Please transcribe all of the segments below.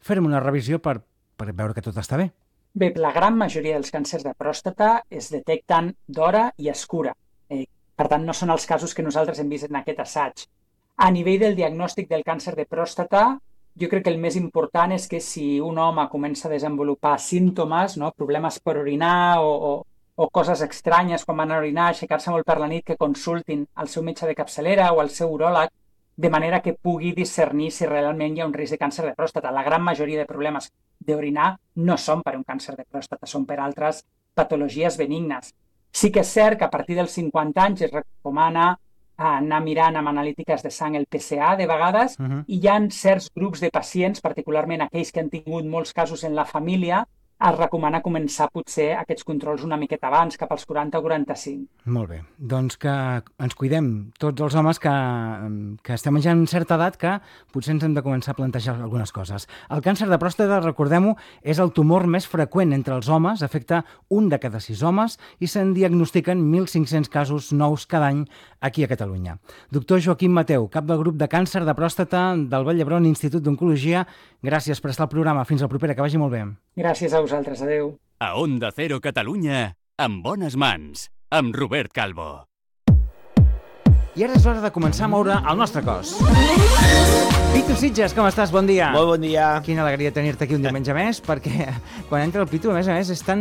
fer-me una revisió per veure que tot està bé. Bé, la gran majoria dels càncers de pròstata es detecten d'hora i es cura. Per tant, no són els casos que nosaltres hem vist en aquest assaig. A nivell del diagnòstic del càncer de pròstata, jo crec que el més important és que si un home comença a desenvolupar símptomes, no, problemes per orinar o coses estranyes quan van a orinar, aixecar-se molt per la nit, que consultin el seu metge de capçalera o el seu uròleg, de manera que pugui discernir si realment hi ha un risc de càncer de pròstata. La gran majoria de problemes d'orinar no són per un càncer de pròstata, són per altres patologies benignes. Sí que és cert que a partir dels 50 anys es recomana anar mirant amb analítiques de sang el PSA de vegades i hi ha certs grups de pacients, particularment aquells que han tingut molts casos en la família, es recomana començar potser aquests controls una miqueta abans, cap als 40 o 45. Molt bé. Doncs que ens cuidem tots els homes que estem ja en certa edat que potser ens hem de començar a plantejar algunes coses. El càncer de pròstata, recordem-ho, és el tumor més freqüent entre els homes, afecta 1 de cada 6 homes i se'n diagnostiquen 1.500 casos nous cada any aquí a Catalunya. Doctor Joaquim Mateu, cap del grup de càncer de pròstata del Vall d'Hebron Institut d'Oncologia, gràcies per estar al programa. Fins la propera, que vagi molt bé. Gràcies a vosaltres, adeu. A Onda Cero Catalunya, en bones mans, amb Robert Calvo. I ara és l'hora de començar a moure el nostre cos. Pitu Sitges, com estàs? Bon dia. Molt bon dia. Quina alegria tenir-te aquí un diumenge més, perquè quan entra el Pitu, a més,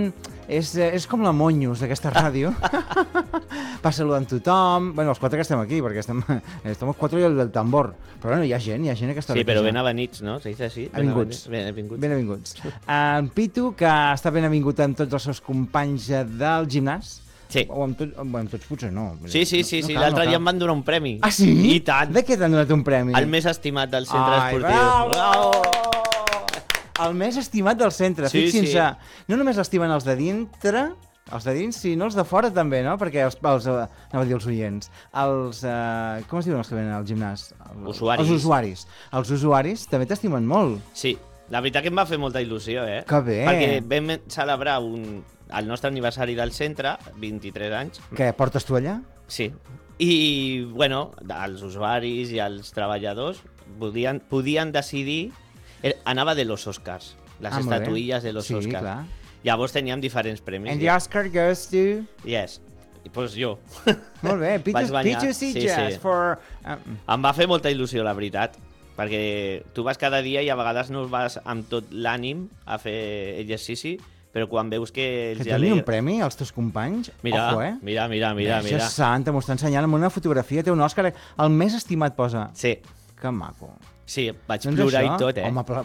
és com la Monyos d'aquesta ràdio. Va saludant tothom. Bueno, els 4 que estem aquí, perquè estem els 4 i el del tambor. Però bueno, hi ha gent aquesta hora. Sí, però ben avenits, no? Se dice així? Benvinguts. En Pitu, que està ben avingut amb tots els seus companys del gimnàs. Sí. O amb tots potser no. Sí. L'altre dia em van donar un premi. Ah, sí? I tant. De què t'han donat un premi? El més estimat del centre esportiu. Bravo! El més estimat del centre. Fixin-se, no només l'estimen els de dintre, sinó els de fora també, no? Perquè anava a dir els oients. Com es diuen els que venen al gimnàs? Usuaris. Els usuaris també t'estimen molt. Sí. La veritat que em va fer molta il·lusió, Que bé. Perquè vam celebrar el nostre aniversari del centre, 23 anys. Què, portes tu allà? Sí. I, bueno, els usuaris i els treballadors podien decidir... Anava de los Oscars, les estatuilles de los Oscars. Clar. Llavors teníem diferents premis. And the Oscar goes to... Yes. I doncs jo. Molt bé, Pitu Sitges for... Em va fer molta il·lusió, la veritat, perquè tu vas cada dia i a vegades no vas amb tot l'ànim a fer exercici, però quan veus que... Que et donin un premi als teus companys? Mira, ojo, mira. Això és santa, m'ho està ensenyant amb una fotografia, té un Òscar, el més estimat posa. Sí. Que maco. Sí, vaig plorar i tot, Home, però...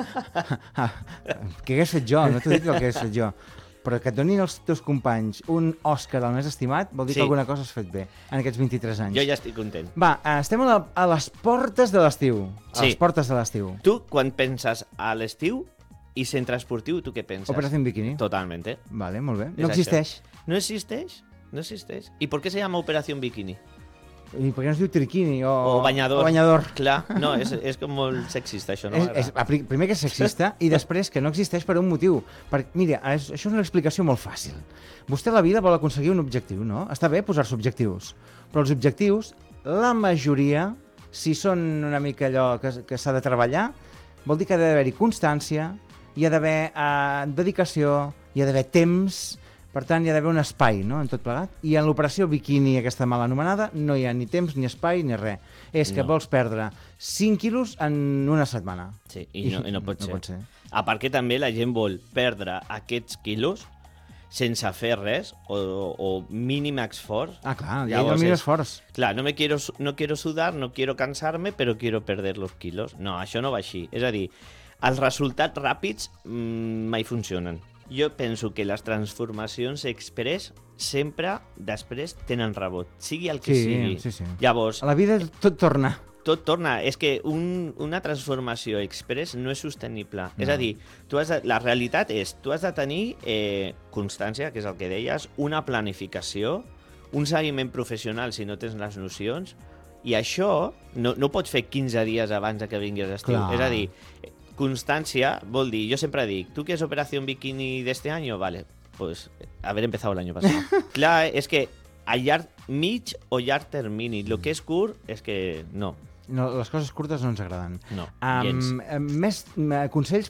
Què hagués fet jo? No t'ho dic el que hagués fet jo. Però que et donin els teus companys un Òscar el més estimat vol dir que alguna cosa has fet bé en aquests 23 anys. Jo ja estic content. Va, estem a les portes de l'estiu. Sí. A les portes de l'estiu. Tu, quan penses a l'estiu i centre esportiu, tu què penses? Operación Bikini. Totalmente. Vale, molt bé. No existeix. No existeix? No existeix. ¿Y por qué se llama Operación Bikini? I per què no es diu triquini o banyador? O banyador. Clar, no, és com molt sexista, això, no? Primer que és sexista i després que no existeix per un motiu. Mira, això és una explicació molt fàcil. Vostè a la vida vol aconseguir un objectiu, no? Està bé posar-se objectius, però els objectius, la majoria, si són una mica allò que s'ha de treballar, vol dir que ha d'haver-hi constància, hi ha d'haver dedicació, hi ha d'haver temps. Per tant, hi ha d'haver un espai, no?, en tot plegat. I en l'operació Bikini, aquesta mal anomenada, no hi ha ni temps, ni espai, ni res. És que vols perdre 5 quilos en una setmana. Sí, i no pot ser. A part que també la gent vol perdre aquests quilos sense fer res o mínim esforç. Ah, clar, hi ha el mínim esforç. Clar, no quiero sudar, no quiero cansarme, però quiero perder los kilos. No, això no va així. És a dir, els resultats ràpids mai funcionen. Jo penso que les transformacions express sempre després tenen rebot, sigui el que sigui. Sí. Llavors, a la vida tot torna. Tot torna. És que una transformació express no és sostenible. No. És a dir, la realitat és tu has de tenir constància, que és el que deies, una planificació, un seguiment professional si no tens les nocions, i això no pots fer 15 dies abans que vinguis l'estiu. És a dir, constancia vol dir, yo siempre digo, ¿tú quieres Operación Bikini de este año? Vale, pues haber empezado el año pasado. Clar, és que a llarg mig o llarg termini, el que és curt és que no. No, les coses curtes no ens agraden. No, més consells